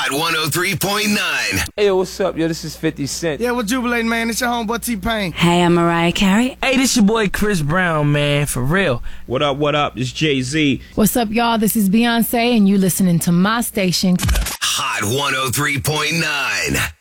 Hot 103.9. Hey, yo, what's up? Yo, this is 50 Cent. Yeah, we're jubilating, man. It's your homeboy T-Pain. Hey, I'm Mariah Carey. Hey, this your boy Chris Brown, man, for real. What up, what up? It's Jay-Z. What's up, y'all? This is Beyonce, and you listening to my station. Hot 103.9.